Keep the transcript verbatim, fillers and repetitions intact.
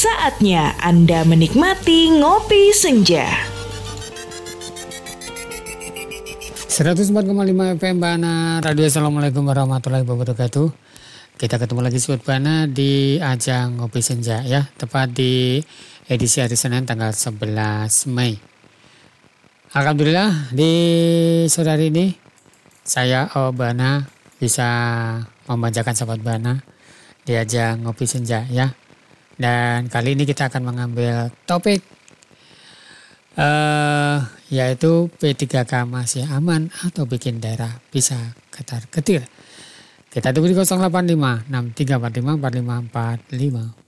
Saatnya Anda menikmati Ngopi Senja. seratus empat koma lima F M Bana Radio. Assalamualaikum warahmatullahi wabarakatuh. Kita ketemu lagi Sobat Bana di ajang Ngopi Senja ya, tepat di edisi hari Senin tanggal sebelas Mei. Alhamdulillah di sore hari ini saya O Bana bisa memanjakan Sobat Bana di ajang Ngopi Senja ya. Dan kali ini kita akan mengambil topik uh, yaitu P tiga K masih aman atau bikin daerah bisa ketar-ketir. Kita tunggu di nol delapan lima enam tiga empat lima empat lima empat lima.